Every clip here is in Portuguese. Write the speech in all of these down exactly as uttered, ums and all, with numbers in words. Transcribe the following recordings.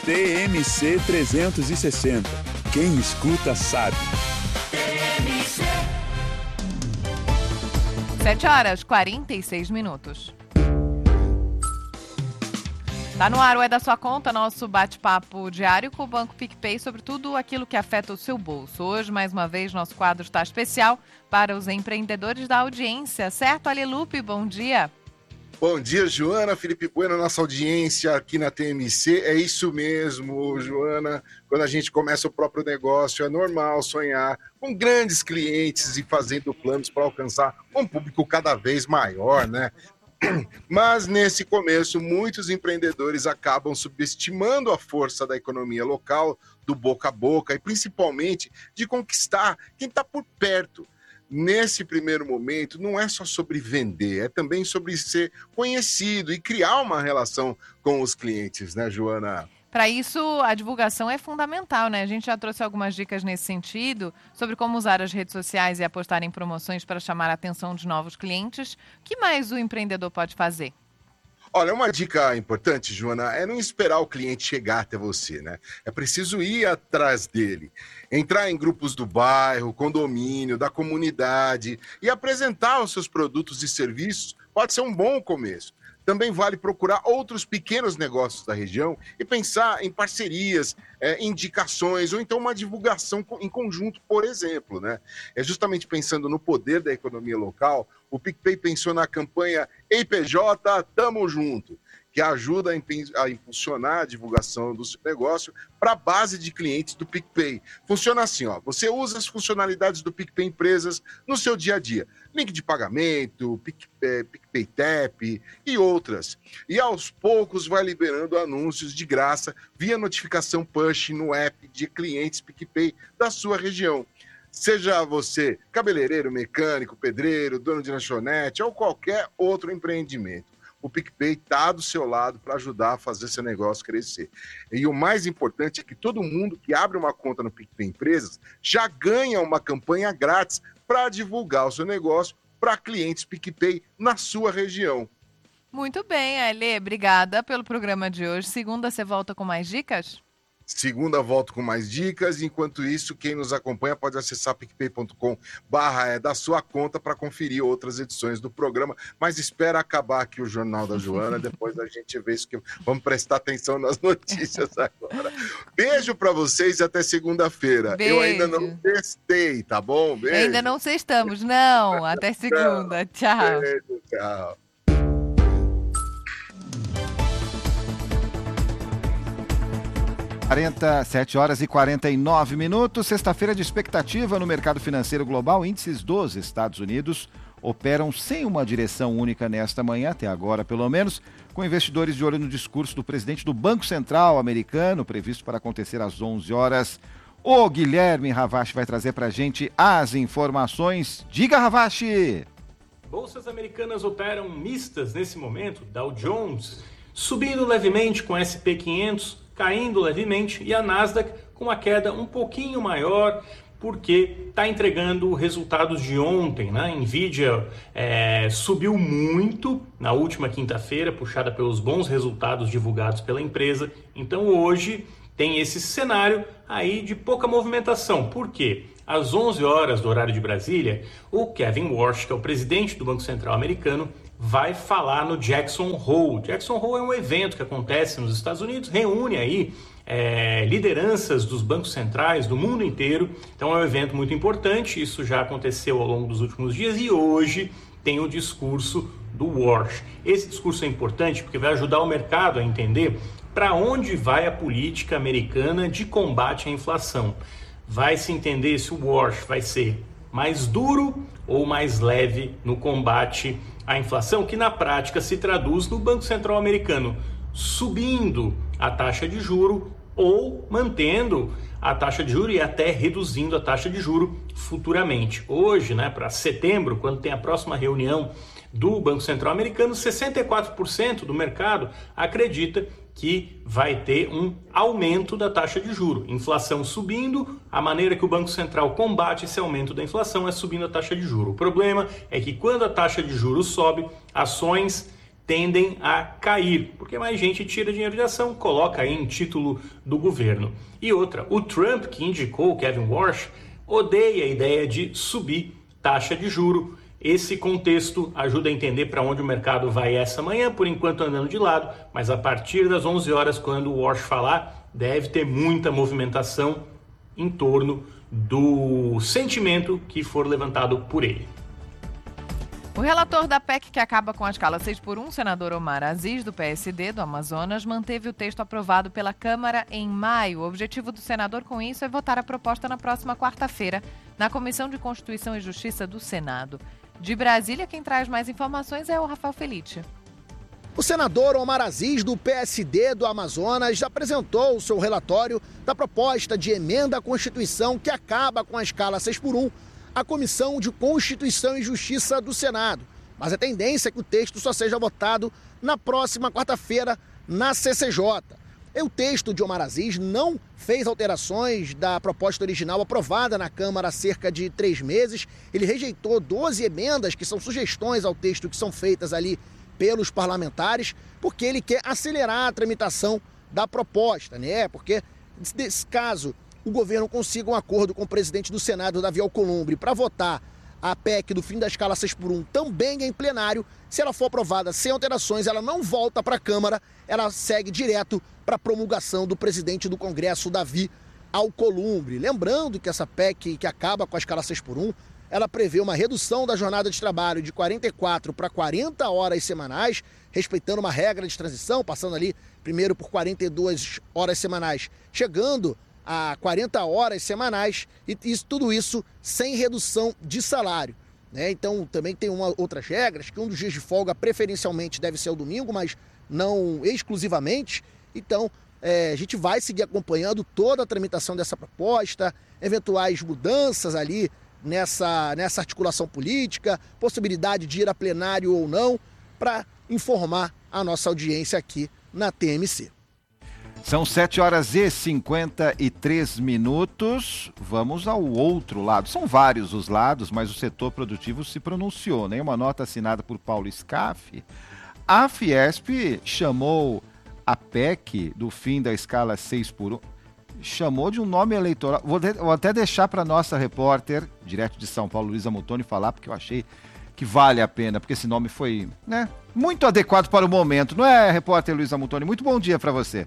T M C trezentos e sessenta. Quem escuta sabe. sete horas e quarenta e seis minutos. Tá no ar o É da Sua Conta, nosso bate-papo diário com o Banco PicPay sobre tudo aquilo que afeta o seu bolso. Hoje, mais uma vez, nosso quadro está especial para os empreendedores da audiência. Certo, Alilupe? Bom dia. Bom dia, Joana, Felipe Bueno, nossa audiência aqui na T M C. É isso mesmo, Joana. Quando a gente começa o próprio negócio, é normal sonhar com grandes clientes e fazendo planos para alcançar um público cada vez maior, né? Mas nesse começo, muitos empreendedores acabam subestimando a força da economia local, do boca a boca e principalmente de conquistar quem está por perto. Nesse primeiro momento, não é só sobre vender, é também sobre ser conhecido e criar uma relação com os clientes, né, Joana? Para isso, a divulgação é fundamental, né? A gente já trouxe algumas dicas nesse sentido, sobre como usar as redes sociais e apostar em promoções para chamar a atenção de novos clientes. O que mais o empreendedor pode fazer? Olha, uma dica importante, Joana, é não esperar o cliente chegar até você, né? É preciso ir atrás dele, entrar em grupos do bairro, condomínio, da comunidade e apresentar os seus produtos e serviços pode ser um bom começo. Também vale procurar outros pequenos negócios da região e pensar em parcerias, é, indicações ou então uma divulgação em conjunto, por exemplo, né? É justamente pensando no poder da economia local, o PicPay pensou na campanha Ei P J, Tamo Junto, que ajuda a impulsionar a divulgação do seu negócio para a base de clientes do PicPay. Funciona assim, ó, você usa as funcionalidades do PicPay Empresas no seu dia a dia. Link de pagamento, PicPay, PicPay Tap e outras. E aos poucos vai liberando anúncios de graça via notificação push no app de clientes PicPay da sua região. Seja você cabeleireiro, mecânico, pedreiro, dono de lanchonete ou qualquer outro empreendimento. O PicPay está do seu lado para ajudar a fazer seu negócio crescer. E o mais importante é que todo mundo que abre uma conta no PicPay Empresas já ganha uma campanha grátis para divulgar o seu negócio para clientes PicPay na sua região. Muito bem, Ale. Obrigada pelo programa de hoje. Segunda, você volta com mais dicas? Segunda, volto com mais dicas. Enquanto isso, quem nos acompanha pode acessar picpay ponto com barra é da sua conta para conferir outras edições do programa. Mas espera acabar aqui o Jornal da Joana, depois a gente vê isso. Que vamos prestar atenção nas notícias agora. Beijo para vocês e até segunda-feira. Eu ainda não testei, tá bom? Beijo. Ainda não sextamos, não. Até segunda. Tchau. Beijo, tchau. quarenta, sete horas e quarenta e nove minutos, sexta-feira de expectativa no mercado financeiro global. Índices dos Estados Unidos operam sem uma direção única nesta manhã, até agora pelo menos, com investidores de olho no discurso do presidente do Banco Central americano, previsto para acontecer às onze horas. O Guilherme Ravache vai trazer para a gente as informações. Diga, Ravache! Bolsas americanas operam mistas nesse momento. Dow Jones subindo levemente com S and P quinhentos, caindo levemente, e a Nasdaq com uma queda um pouquinho maior, porque está entregando resultados de ontem, né? Nvidia é, subiu muito na última quinta-feira, puxada pelos bons resultados divulgados pela empresa. Então hoje tem esse cenário aí de pouca movimentação. Por quê? Às onze horas do horário de Brasília, o Kevin Warsh, que é o presidente do Banco Central americano, vai falar no Jackson Hole. Jackson Hole é um evento que acontece nos Estados Unidos, reúne aí é, lideranças dos bancos centrais do mundo inteiro. Então é um evento muito importante, isso já aconteceu ao longo dos últimos dias e hoje tem o discurso do Warsh. Esse discurso é importante porque vai ajudar o mercado a entender para onde vai a política americana de combate à inflação. Vai se entender se o Warsh vai ser mais duro ou mais leve no combate à inflação, que na prática se traduz no Banco Central americano subindo a taxa de juro ou mantendo a taxa de juro e até reduzindo a taxa de juro futuramente. Hoje, né, para setembro, quando tem a próxima reunião do Banco Central americano, sessenta e quatro por cento do mercado acredita que vai ter um aumento da taxa de juro. Inflação subindo, a maneira que o Banco Central combate esse aumento da inflação é subindo a taxa de juro. O problema é que quando a taxa de juros sobe, ações tendem a cair, porque mais gente tira dinheiro de ação, coloca aí em título do governo. E outra, o Trump, que indicou o Kevin Warsh, odeia a ideia de subir taxa de juro. Esse contexto ajuda a entender para onde o mercado vai essa manhã, por enquanto andando de lado, mas a partir das onze horas, quando o Warsh falar, deve ter muita movimentação em torno do sentimento que for levantado por ele. O relator da P E C que acaba com a escala seis por um, senador Omar Aziz, do P S D do Amazonas, manteve o texto aprovado pela Câmara em maio. O objetivo do senador com isso é votar a proposta na próxima quarta-feira, na Comissão de Constituição e Justiça do Senado. De Brasília, quem traz mais informações é o Rafael Felite. O senador Omar Aziz, do P S D do Amazonas, apresentou o seu relatório da proposta de emenda à Constituição que acaba com a escala seis por um, à Comissão de Constituição e Justiça do Senado. Mas a tendência é que o texto só seja votado na próxima quarta-feira na C C J. E o texto de Omar Aziz não fez alterações da proposta original aprovada na Câmara há cerca de três meses. Ele rejeitou doze emendas, que são sugestões ao texto que são feitas ali pelos parlamentares, porque ele quer acelerar a tramitação da proposta, né? Porque, nesse caso, o governo consiga um acordo com o presidente do Senado, Davi Alcolumbre, para votar a P E C do fim da escala seis por um também em plenário. Se ela for aprovada sem alterações, ela não volta para a Câmara, ela segue direto para a promulgação do presidente do Congresso, Davi Alcolumbre. Lembrando que essa P E C que acaba com a escala seis por um, ela prevê uma redução da jornada de trabalho de quarenta e quatro para quarenta horas semanais, respeitando uma regra de transição, passando ali primeiro por quarenta e duas horas semanais, chegando a quarenta horas semanais, e isso, tudo isso sem redução de salário, né? Então também tem uma, outras regras, que um dos dias de folga preferencialmente deve ser o domingo, mas não exclusivamente. Então é, a gente vai seguir acompanhando toda a tramitação dessa proposta, eventuais mudanças ali nessa, nessa articulação política, possibilidade de ir a plenário ou não, para informar a nossa audiência aqui na T M C. São sete horas e cinquenta e três minutos. Vamos ao outro lado. São vários os lados, mas o setor produtivo se pronunciou, né? Uma nota assinada por Paulo Scaff. A Fiesp chamou a P E C do fim da escala seis por um, chamou de um nome eleitoral. Vou, de, vou até deixar para a nossa repórter, direto de São Paulo, Luísa Muttoni, falar, porque eu achei que vale a pena, porque esse nome foi, né, muito adequado para o momento. Não é, repórter Luísa Muttoni? Muito bom dia para você.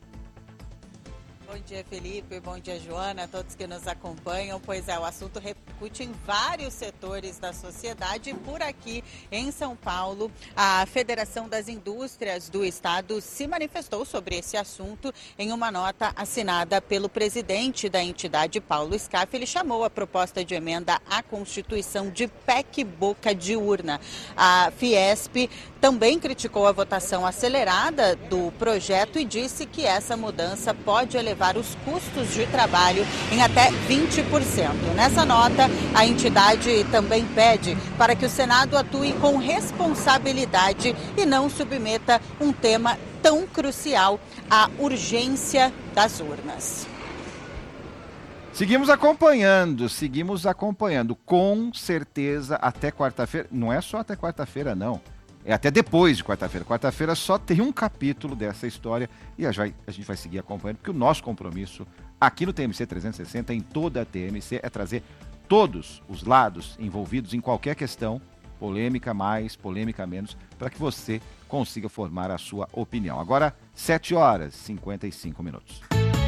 Bom dia, Felipe. Bom dia, Joana, a todos que nos acompanham. Pois é, o assunto repercute em vários setores da sociedade. Por aqui, em São Paulo, a Federação das Indústrias do Estado se manifestou sobre esse assunto em uma nota assinada pelo presidente da entidade, Paulo Scaff. Ele chamou a proposta de emenda à Constituição de P E C boca de urna. A Fiesp também criticou a votação acelerada do projeto e disse que essa mudança pode elevar os custos de trabalho em até vinte por cento. Nessa nota, a entidade também pede para que o Senado atue com responsabilidade e não submeta um tema tão crucial à urgência das urnas. Seguimos acompanhando, seguimos acompanhando. Com certeza, até quarta-feira. Não é só até quarta-feira, não. É até depois de quarta-feira. Quarta-feira só tem um capítulo dessa história e a gente vai seguir acompanhando, porque o nosso compromisso aqui no T M C trezentos e sessenta, em toda a T M C, é trazer todos os lados envolvidos em qualquer questão, polêmica mais, polêmica menos, para que você consiga formar a sua opinião. Agora, sete horas e cinquenta e cinco minutos.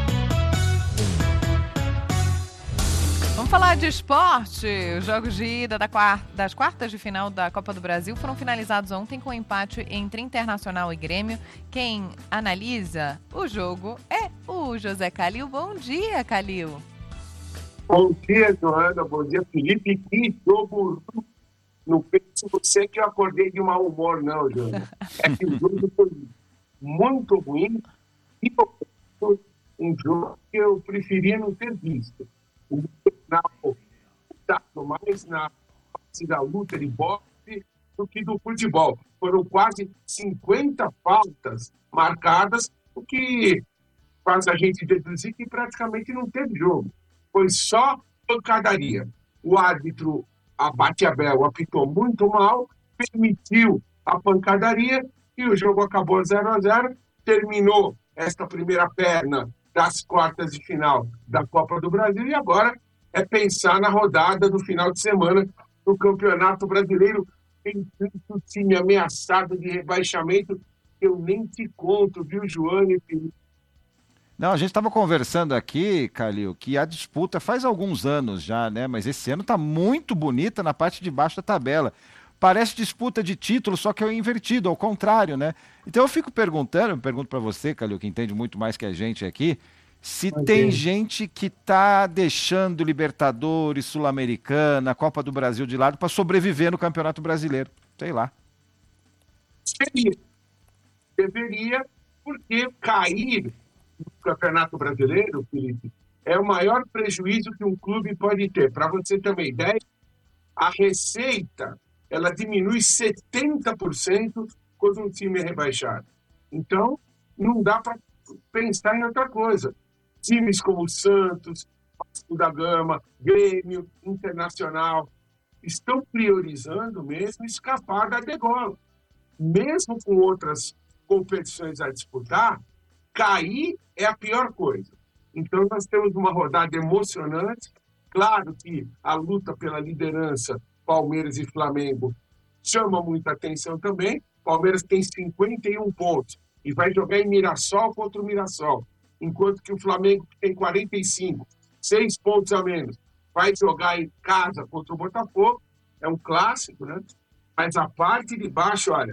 Vamos falar de esporte. Os jogos de ida da quarta, das quartas de final da Copa do Brasil foram finalizados ontem com empate entre Internacional e Grêmio. Quem analisa o jogo é o José Calil. Bom dia, Calil. Bom dia, Joana. Bom dia, Felipe. Que jogo... Não pense você que eu acordei de mau humor, não, Joana. É que o jogo foi muito ruim e um jogo que eu preferia não ter visto. O final estava mais na parte da luta de boxe do que do futebol. Foram quase cinquenta faltas marcadas, o que faz a gente deduzir que praticamente não teve jogo. Foi só pancadaria. O árbitro Abate Abel apitou muito mal, permitiu a pancadaria e o jogo acabou zero a zero. Terminou esta primeira perna das quartas de final da Copa do Brasil e agora é pensar na rodada do final de semana do Campeonato Brasileiro. Tem tanto time ameaçado de rebaixamento que eu nem te conto, viu, Joana e Felipe? Não, a gente estava conversando aqui, Calil, que a disputa faz alguns anos já, né? Mas esse ano está muito bonita na parte de baixo da tabela. Parece disputa de título, só que é invertido, ao contrário, né? Então eu fico perguntando, eu pergunto para você, Calil, que entende muito mais que a gente aqui, se Mas tem é. gente que está deixando Libertadores, Sul-Americana, Copa do Brasil de lado para sobreviver no Campeonato Brasileiro. Sei lá. Seria. Deveria, porque cair no Campeonato Brasileiro, Felipe, é o maior prejuízo que um clube pode ter. Para você ter uma ideia, a receita ela diminui setenta por cento quando um time é rebaixado. Então, não dá para pensar em outra coisa. Times como o Santos, Vasco da Gama, Grêmio, Internacional, estão priorizando mesmo escapar da degola. Mesmo com outras competições a disputar, cair é a pior coisa. Então, nós temos uma rodada emocionante. Claro que a luta pela liderança, Palmeiras e Flamengo, chama muita atenção também. Palmeiras tem cinquenta e um pontos e vai jogar em Mirassol contra o Mirassol, enquanto que o Flamengo tem quarenta e cinco, seis pontos a menos, vai jogar em casa contra o Botafogo. É um clássico, né? Mas a parte de baixo, olha,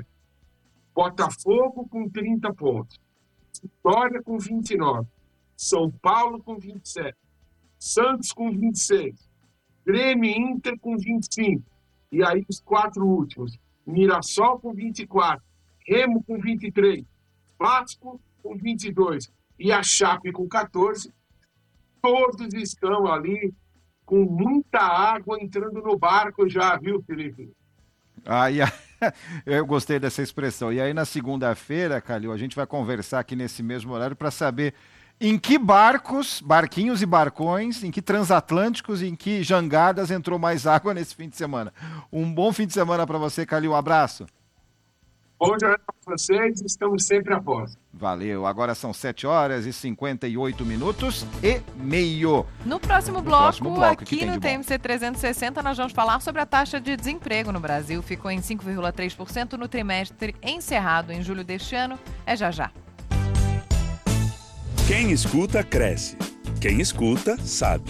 Botafogo com trinta pontos, Vitória com vinte e nove, São Paulo com vinte e sete, Santos com vinte e seis, Grêmio e Inter com vinte e cinco, e aí os quatro últimos, Mirassol com vinte e quatro, Remo com vinte e três, Vasco com vinte e dois e a Chape com quatorze, todos estão ali com muita água entrando no barco já, viu, Felipe? Ah, e a... Eu gostei dessa expressão. E aí na segunda-feira, Calil, a gente vai conversar aqui nesse mesmo horário para saber em que barcos, barquinhos e barcões, em que transatlânticos, em que jangadas entrou mais água nesse fim de semana. Um bom fim de semana para você, Calil. Um abraço. Bom dia para vocês, estamos sempre a pós. Valeu, agora são sete horas e cinquenta e oito minutos e meio. No próximo No bloco, próximo bloco, aqui no T M C trezentos e sessenta, nós vamos falar sobre a taxa de desemprego no Brasil. Ficou em cinco vírgula três por cento no trimestre encerrado em julho deste ano. É já já. Quem escuta, cresce. Quem escuta, sabe.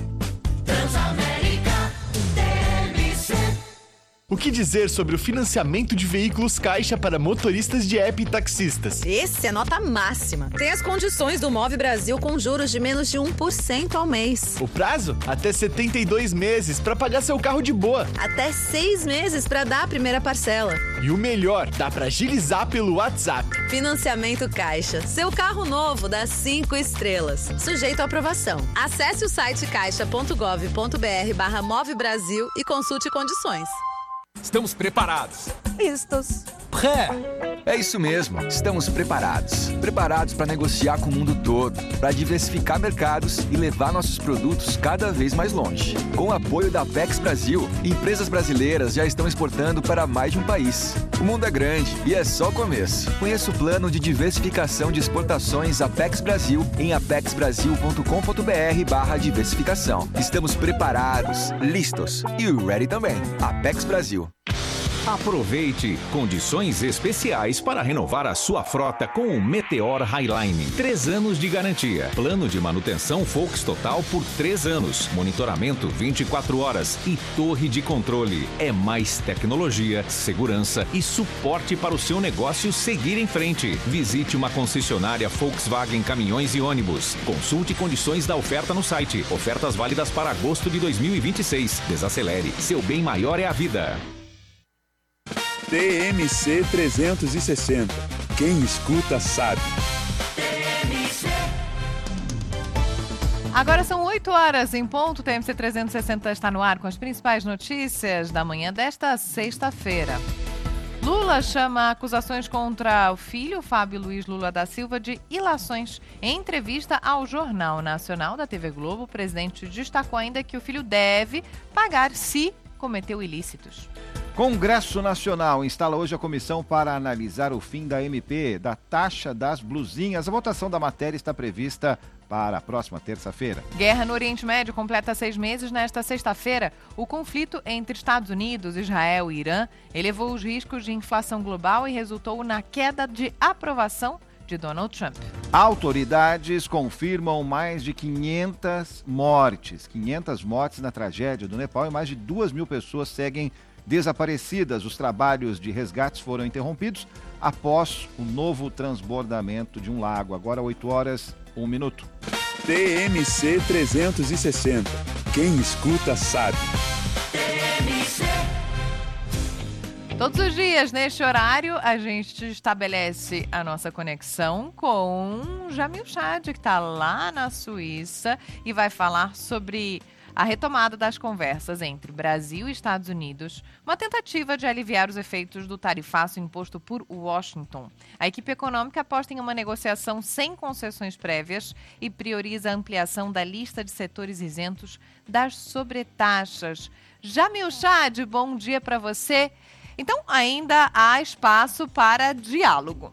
O que dizer sobre o financiamento de veículos Caixa para motoristas de app e taxistas? Esse é nota máxima. Tem as condições do Move Brasil com juros de menos de um por cento ao mês. O prazo? Até setenta e dois meses para pagar seu carro de boa. Até seis meses para dar a primeira parcela. E o melhor, dá para agilizar pelo WhatsApp. Financiamento Caixa. Seu carro novo dá cinco estrelas. Sujeito à aprovação. Acesse o site caixa ponto gov ponto br barra Move Brasil e consulte condições. Estamos preparados. Vistos. Pré. É isso mesmo, estamos preparados. Preparados para negociar com o mundo todo, para diversificar mercados e levar nossos produtos cada vez mais longe. Com o apoio da Apex Brasil, empresas brasileiras já estão exportando para mais de um país. O mundo é grande e é só o começo. Conheça o plano de diversificação de exportações Apex Brasil em apex brasil ponto com ponto br barra diversificação. Estamos preparados, listos e ready também. Apex Brasil. Aproveite condições especiais para renovar a sua frota com o Meteor Highline. Três anos de garantia. Plano de manutenção Volks Total por três anos. Monitoramento vinte e quatro horas e torre de controle. É mais tecnologia, segurança e suporte para o seu negócio seguir em frente. Visite uma concessionária Volkswagen Caminhões e Ônibus. Consulte condições da oferta no site. Ofertas válidas para agosto de dois mil e vinte e seis. Desacelere. Seu bem maior é a vida. T M C trezentos e sessenta. Quem escuta, sabe. Agora são oito horas em ponto. O T M C trezentos e sessenta está no ar com as principais notícias da manhã desta sexta-feira. Lula chama acusações contra o filho, Fábio Luiz Lula da Silva, de ilações. Em entrevista ao Jornal Nacional da T V Globo, o presidente destacou ainda que o filho deve pagar se cometeu ilícitos. Congresso Nacional instala hoje a comissão para analisar o fim da M P, da taxa das blusinhas. A votação da matéria está prevista para a próxima terça-feira. Guerra no Oriente Médio completa seis meses nesta sexta-feira. O conflito entre Estados Unidos, Israel e Irã elevou os riscos de inflação global e resultou na queda de aprovação de Donald Trump. Autoridades confirmam mais de quinhentas mortes. quinhentas mortes na tragédia do Nepal e mais de duas mil pessoas seguem desaparecidas. Os trabalhos de resgates foram interrompidos após o novo transbordamento de um lago. Agora oito horas, um minuto. T M C trezentos e sessenta. Quem escuta sabe. Todos os dias, neste horário, a gente estabelece a nossa conexão com Jamil Chad, que está lá na Suíça e vai falar sobre a retomada das conversas entre Brasil e Estados Unidos, uma tentativa de aliviar os efeitos do tarifaço imposto por Washington. A equipe econômica aposta em uma negociação sem concessões prévias e prioriza a ampliação da lista de setores isentos das sobretaxas. Jamil Chad, bom dia para você. Então, ainda há espaço para diálogo.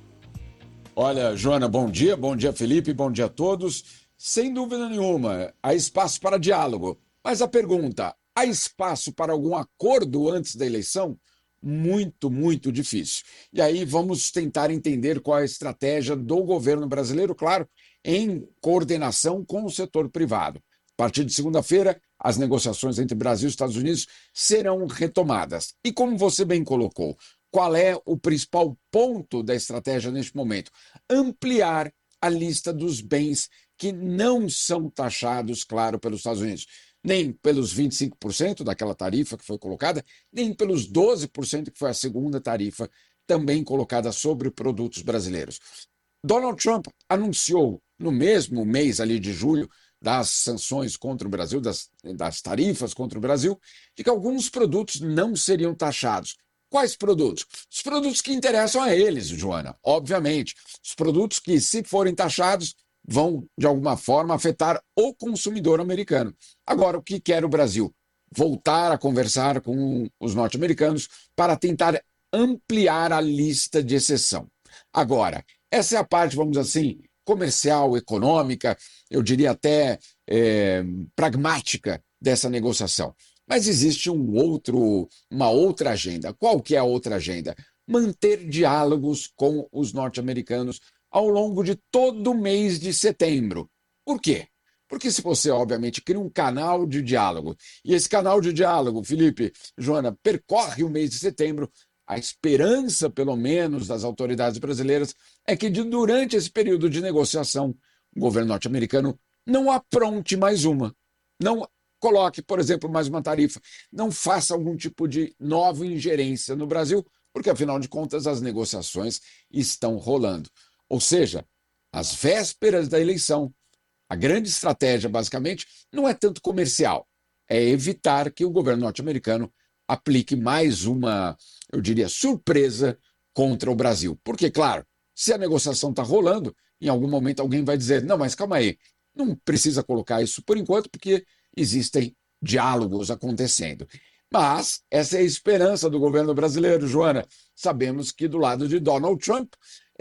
Olha, Joana, bom dia, bom dia, Felipe, bom dia a todos. Sem dúvida nenhuma, há espaço para diálogo. Mas a pergunta, há espaço para algum acordo antes da eleição? Muito, muito difícil. E aí vamos tentar entender qual é a estratégia do governo brasileiro, claro, em coordenação com o setor privado. A partir de segunda-feira, as negociações entre Brasil e Estados Unidos serão retomadas. E como você bem colocou, qual é o principal ponto da estratégia neste momento? Ampliar a lista dos bens que não são taxados, claro, pelos Estados Unidos, nem pelos vinte e cinco por cento daquela tarifa que foi colocada, nem pelos doze por cento que foi a segunda tarifa também colocada sobre produtos brasileiros. Donald Trump anunciou no mesmo mês ali de julho das sanções contra o Brasil, das, das tarifas contra o Brasil, de que alguns produtos não seriam taxados. Quais produtos? Os produtos que interessam a eles, Joana, obviamente. Os produtos que, se forem taxados, vão, de alguma forma, afetar o consumidor americano. Agora, o que quer o Brasil? Voltar a conversar com os norte-americanos para tentar ampliar a lista de exceção. Agora, essa é a parte, vamos dizer assim, comercial, econômica, eu diria até é, pragmática dessa negociação. Mas existe um outro, uma outra agenda. Qual que é a outra agenda? Manter diálogos com os norte-americanos ao longo de todo o mês de setembro. Por quê? Porque se você, obviamente, cria um canal de diálogo, e esse canal de diálogo, Felipe, Joana, percorre o mês de setembro, a esperança, pelo menos, das autoridades brasileiras é que durante esse período de negociação, o governo norte-americano não apronte mais uma, não coloque, por exemplo, mais uma tarifa, não faça algum tipo de nova ingerência no Brasil, porque, afinal de contas, as negociações estão rolando. Ou seja, às vésperas da eleição, a grande estratégia, basicamente, não é tanto comercial, é evitar que o governo norte-americano aplique mais uma, eu diria, surpresa contra o Brasil. Porque, claro, se a negociação está rolando, em algum momento alguém vai dizer, não, mas calma aí, não precisa colocar isso por enquanto, porque existem diálogos acontecendo. Mas essa é a esperança do governo brasileiro, Joana. Sabemos que do lado de Donald Trump,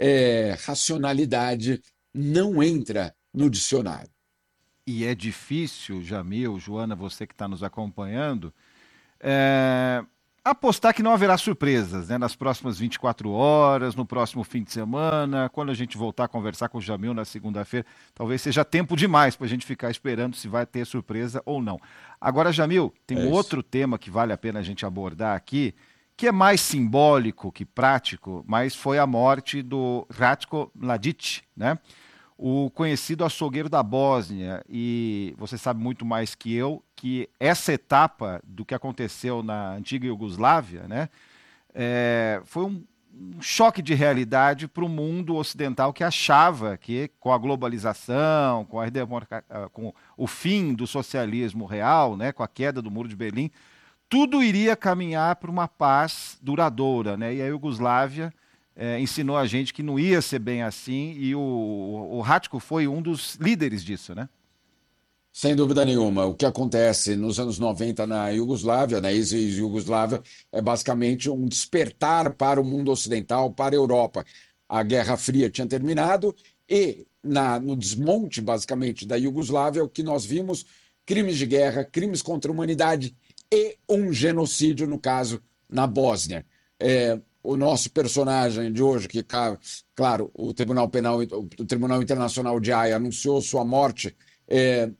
é, racionalidade não entra no dicionário. E é difícil, Jamil, Joana, você que está nos acompanhando, é, apostar que não haverá surpresas, né, nas próximas vinte e quatro horas, no próximo fim de semana, quando a gente voltar a conversar com o Jamil na segunda-feira, talvez seja tempo demais para a gente ficar esperando se vai ter surpresa ou não. Agora, Jamil, tem um outro tema que vale a pena a gente abordar aqui, que é mais simbólico que prático, mas foi a morte do Ratko Mladic, né? O conhecido açougueiro da Bósnia, e você sabe muito mais que eu que essa etapa do que aconteceu na antiga Iugoslávia, né, é, foi um, um choque de realidade para o mundo ocidental que achava que com a globalização, com, a, com o fim do socialismo real, né, com a queda do Muro de Berlim, tudo iria caminhar para uma paz duradoura, né? E a Iugoslávia É, ensinou a gente que não ia ser bem assim, e o, o Ratko foi um dos líderes disso, né? Sem dúvida nenhuma. O que acontece nos anos noventa na Iugoslávia, na ex-Iugoslávia, é basicamente um despertar para o mundo ocidental, para a Europa. A Guerra Fria tinha terminado e, na, no desmonte, basicamente, da Iugoslávia, o que nós vimos, crimes de guerra, crimes contra a humanidade e um genocídio, no caso, na Bósnia. É, o nosso personagem de hoje, que, claro, o Tribunal Penal, o Tribunal Internacional de Haia anunciou sua morte, é,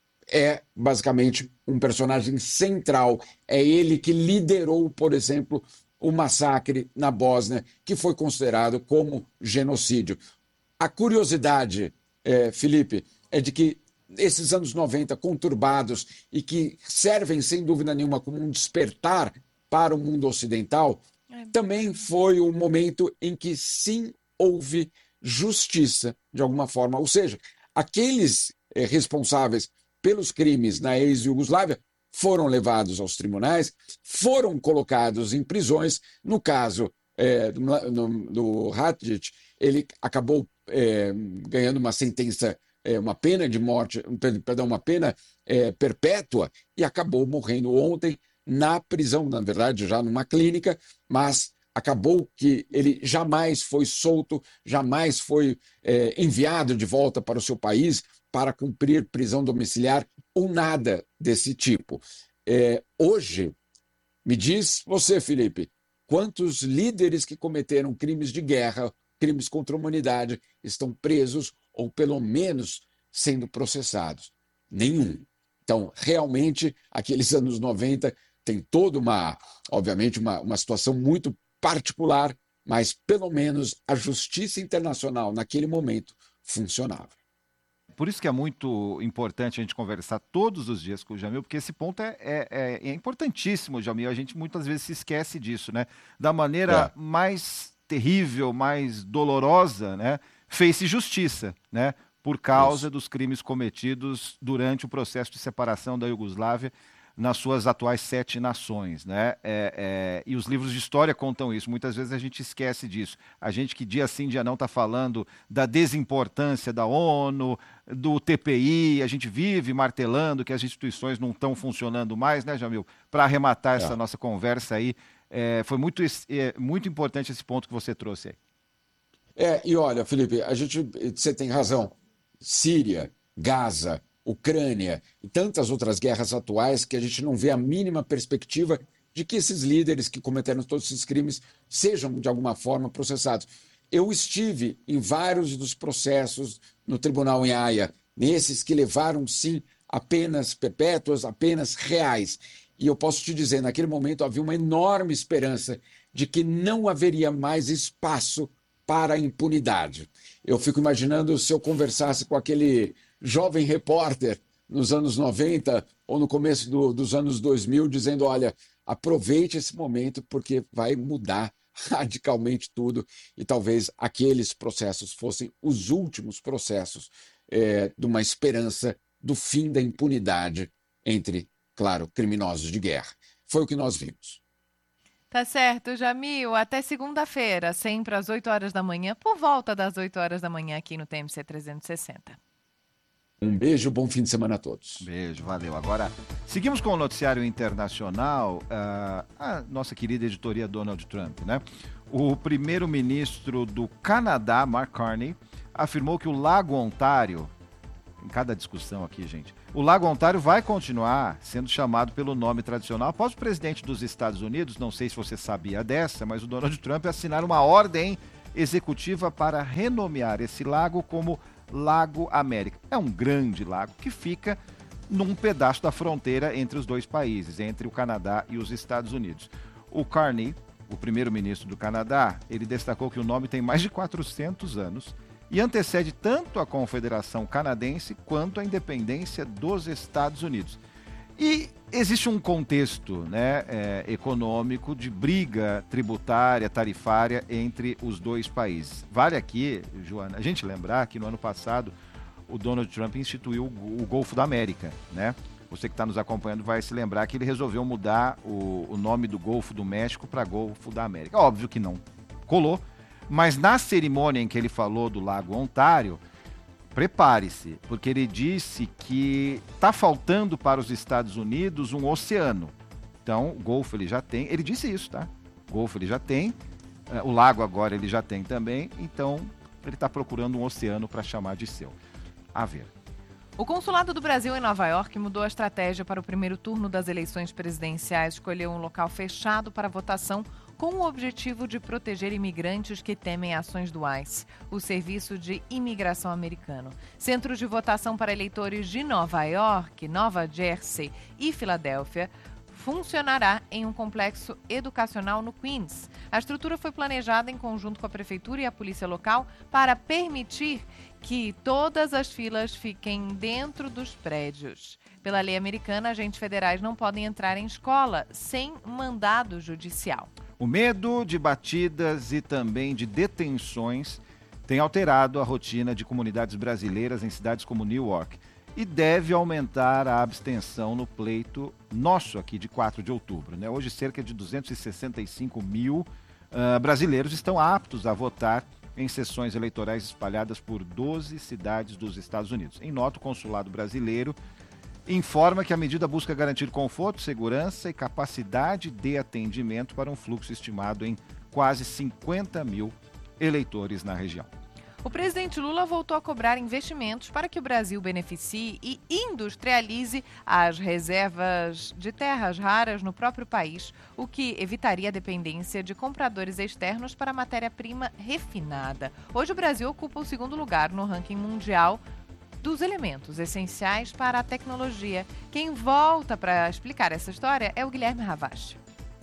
é basicamente um personagem central. É ele que liderou, por exemplo, o massacre na Bósnia, que foi considerado como genocídio. A curiosidade, é, Felipe, é de que esses anos noventa conturbados e que servem, sem dúvida nenhuma, como um despertar para o mundo ocidental, também foi um momento em que sim houve justiça, de alguma forma. Ou seja, aqueles é, responsáveis pelos crimes na ex-Iugoslávia foram levados aos tribunais, foram colocados em prisões. No caso é, do, do Hadžić, ele acabou é, ganhando uma sentença, é, uma pena de morte, perdão, uma pena é, perpétua, e acabou morrendo ontem na prisão, na verdade, já numa clínica, mas acabou que ele jamais foi solto, jamais foi é, enviado de volta para o seu país para cumprir prisão domiciliar ou nada desse tipo. É, hoje, me diz você, Felipe, quantos líderes que cometeram crimes de guerra, crimes contra a humanidade, estão presos ou pelo menos sendo processados? Nenhum. Então, realmente, aqueles anos noventa tem toda uma, obviamente, uma, uma situação muito particular, mas pelo menos a justiça internacional naquele momento funcionava. Por isso que é muito importante a gente conversar todos os dias com o Jamil, porque esse ponto é, é, é importantíssimo, Jamil. A gente muitas vezes se esquece disso, né? Da maneira é. mais terrível, mais dolorosa, né? Fez-se justiça, né? Por causa isso. dos crimes cometidos durante o processo de separação da Iugoslávia nas suas atuais sete nações, né? É, é, e os livros de história contam isso. Muitas vezes a gente esquece disso. A gente que dia sim, dia não está falando da desimportância da ONU, do T P I, a gente vive martelando que as instituições não estão funcionando mais, né, Jamil? Para arrematar essa é. nossa conversa aí, é, foi muito, é, muito importante esse ponto que você trouxe aí. É, e olha, Felipe, a gente, você tem razão. Síria, Gaza, Ucrânia e tantas outras guerras atuais que a gente não vê a mínima perspectiva de que esses líderes que cometeram todos esses crimes sejam, de alguma forma, processados. Eu estive em vários dos processos no Tribunal em Haia, nesses que levaram, sim, apenas perpétuas, apenas reais. E eu posso te dizer, naquele momento havia uma enorme esperança de que não haveria mais espaço para a impunidade. Eu fico imaginando se eu conversasse com aquele jovem repórter nos anos noventa ou no começo do, dos anos dois mil, dizendo, olha, aproveite esse momento porque vai mudar radicalmente tudo, e talvez aqueles processos fossem os últimos processos é, de uma esperança do fim da impunidade entre, claro, criminosos de guerra. Foi o que nós vimos. Tá certo, Jamil. Até segunda-feira, sempre às oito horas da manhã, por volta das oito horas da manhã aqui no T M C trezentos e sessenta. Um beijo, bom fim de semana a todos. Beijo, valeu. Agora, seguimos com o noticiário internacional. Uh, a nossa querida editoria Donald Trump, né? O primeiro-ministro do Canadá, Mark Carney, afirmou que o Lago Ontário, em cada discussão aqui, gente, o Lago Ontário vai continuar sendo chamado pelo nome tradicional após o presidente dos Estados Unidos, não sei se você sabia dessa, mas o Donald Trump assinar uma ordem executiva para renomear esse lago como Lago América. É um grande lago que fica num pedaço da fronteira entre os dois países, entre o Canadá e os Estados Unidos. O Carney, o primeiro-ministro do Canadá, ele destacou que o nome tem mais de quatrocentos anos e antecede tanto a Confederação Canadense quanto a independência dos Estados Unidos. E existe um contexto, né, é, econômico de briga tributária, tarifária entre os dois países. Vale aqui, Joana, a gente lembrar que no ano passado o Donald Trump instituiu o, o Golfo da América, né? Você que está nos acompanhando vai se lembrar que ele resolveu mudar o, o nome do Golfo do México para Golfo da América. Óbvio que não colou, mas na cerimônia em que ele falou do Lago Ontário, prepare-se, porque ele disse que está faltando para os Estados Unidos um oceano. Então, o Golfo ele já tem, ele disse isso, tá? O Golfo ele já tem, o lago agora ele já tem também, então ele está procurando um oceano para chamar de seu. A ver. O Consulado do Brasil em Nova York mudou a estratégia para o primeiro turno das eleições presidenciais, escolheu um local fechado para votação com o objetivo de proteger imigrantes que temem ações do ICE, o Serviço de Imigração Americano. Centros de votação para eleitores de Nova York, Nova Jersey e Filadélfia funcionará em um complexo educacional no Queens. A estrutura foi planejada em conjunto com a prefeitura e a polícia local para permitir que todas as filas fiquem dentro dos prédios. Pela lei americana, agentes federais não podem entrar em escola sem mandado judicial. O medo de batidas e também de detenções tem alterado a rotina de comunidades brasileiras em cidades como Newark e deve aumentar a abstenção no pleito nosso aqui de quatro de outubro. Né? Hoje, cerca de duzentos e sessenta e cinco mil uh, brasileiros estão aptos a votar em sessões eleitorais espalhadas por doze cidades dos Estados Unidos. Em nota, o Consulado Brasileiro informa que a medida busca garantir conforto, segurança e capacidade de atendimento para um fluxo estimado em quase cinquenta mil eleitores na região. O presidente Lula voltou a cobrar investimentos para que o Brasil beneficie e industrialize as reservas de terras raras no próprio país, o que evitaria a dependência de compradores externos para matéria-prima refinada. Hoje o Brasil ocupa o segundo lugar no ranking mundial dos elementos essenciais para a tecnologia. Quem volta para explicar essa história é o Guilherme Ravache.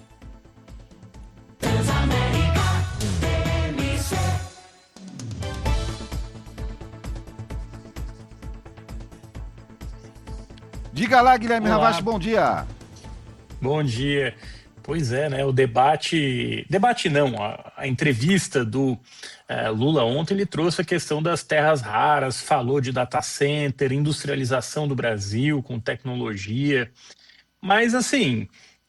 Diga lá, Guilherme Olá. Ravache, bom dia. Bom dia. Pois é, né? O debate. Debate não, a, a entrevista do é, Lula ontem, ele trouxe a questão das terras raras, falou de data center, industrialização do Brasil com tecnologia. Mas, assim,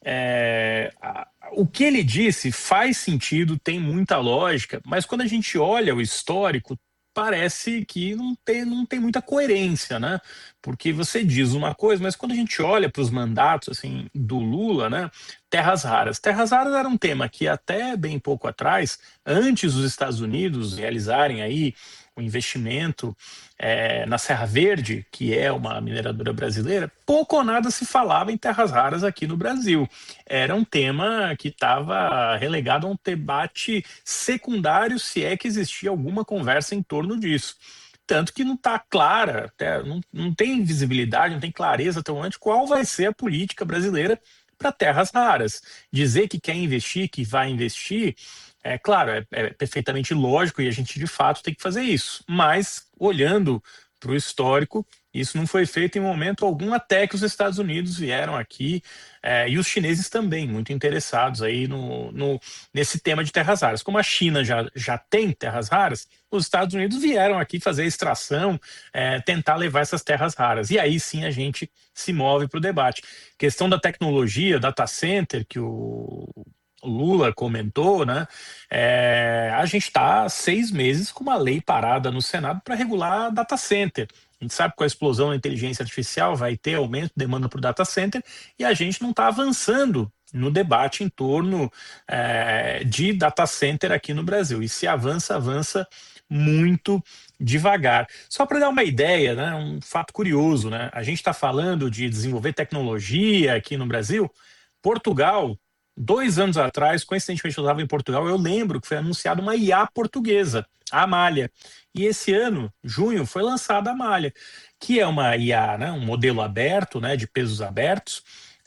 é, a, o que ele disse faz sentido, tem muita lógica, mas quando a gente olha o histórico, parece que não tem, não tem muita coerência, né? Porque você diz uma coisa, mas quando a gente olha para os mandatos assim, do Lula, né? Terras raras. Terras raras era um tema que até bem pouco atrás, antes dos Estados Unidos realizarem aí o investimento é, na Serra Verde, que é uma mineradora brasileira, pouco ou nada se falava em terras raras aqui no Brasil. Era um tema que estava relegado a um debate secundário, se é que existia alguma conversa em torno disso. Tanto que não está clara, até, não, não tem visibilidade, não tem clareza até o momento qual vai ser a política brasileira para terras raras. Dizer que quer investir, que vai investir, é claro, é, é perfeitamente lógico e a gente de fato tem que fazer isso. Mas, olhando para o histórico, isso não foi feito em momento algum, até que os Estados Unidos vieram aqui é, e os chineses também, muito interessados aí no, no, nesse tema de terras raras. Como a China já, já tem terras raras, os Estados Unidos vieram aqui fazer a extração, é, tentar levar essas terras raras. E aí sim a gente se move para o debate. Questão da tecnologia, data center, que o Lula comentou, né? É, a gente está há seis meses com uma lei parada no Senado para regular data center. A gente sabe que com a explosão da inteligência artificial vai ter aumento de demanda por data center e a gente não está avançando no debate em torno é, de data center aqui no Brasil. E se avança, avança muito devagar. Só para dar uma ideia, né, um fato curioso, né? A gente está falando de desenvolver tecnologia aqui no Brasil. Portugal, dois anos atrás, coincidentemente eu estava em Portugal, eu lembro que foi anunciada uma I A portuguesa, a Amália. E esse ano, junho, foi lançada a Amália, que é uma I A, né, um modelo aberto, né, de pesos abertos.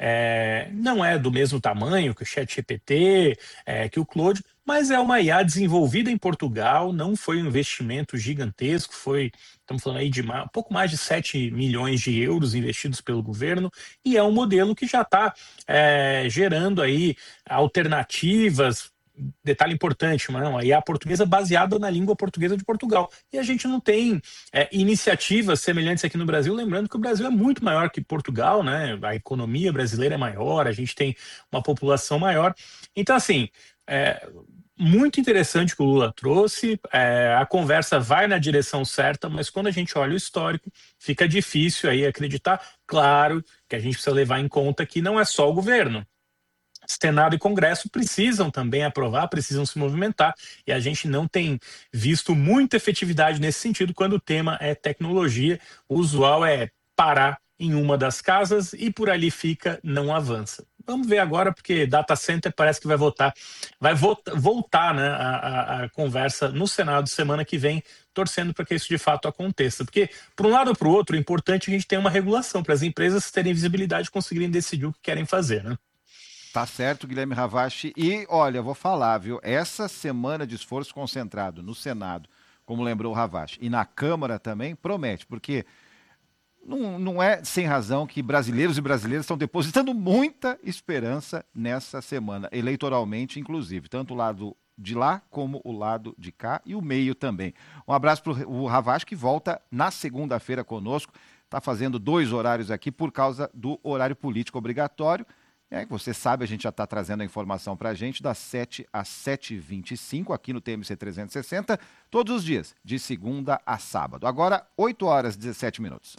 É, não é do mesmo tamanho que o ChatGPT, é, que o Claude, mas é uma I A desenvolvida em Portugal, não foi um investimento gigantesco, foi, estamos falando aí de um pouco mais de sete milhões de euros investidos pelo governo, e é um modelo que já está é, gerando aí alternativas. Detalhe importante, mas não, a I A portuguesa baseada na língua portuguesa de Portugal. E a gente não tem é, iniciativas semelhantes aqui no Brasil, lembrando que o Brasil é muito maior que Portugal, né? A economia brasileira é maior, a gente tem uma população maior. Então, assim, é, muito interessante que o Lula trouxe, é, a conversa vai na direção certa, mas quando a gente olha o histórico, fica difícil aí acreditar. Claro que a gente precisa levar em conta que não é só o governo. Senado e Congresso precisam também aprovar, precisam se movimentar, e a gente não tem visto muita efetividade nesse sentido quando o tema é tecnologia. O usual é parar em uma das casas e por ali fica, não avança. Vamos ver agora, porque data center parece que vai votar, vai volta, voltar né, a, a, a conversa no Senado semana que vem, torcendo para que isso de fato aconteça. Porque, por um lado ou para o outro, é importante a gente ter uma regulação para as empresas terem visibilidade e conseguirem decidir o que querem fazer, né? Tá certo, Guilherme Ravache. E, olha, vou falar, viu? Essa semana de esforço concentrado no Senado, como lembrou o Ravache, e na Câmara também, promete, porque não, não é sem razão que brasileiros e brasileiras estão depositando muita esperança nessa semana, eleitoralmente, inclusive, tanto o lado de lá como o lado de cá e o meio também. Um abraço para o Ravache, que volta na segunda-feira conosco, está fazendo dois horários aqui por causa do horário político obrigatório. É, você sabe, a gente já está trazendo a informação para a gente das sete às sete e vinte e cinco aqui no T M C trezentos e sessenta, todos os dias, de segunda a sábado. Agora, oito horas e dezessete minutos.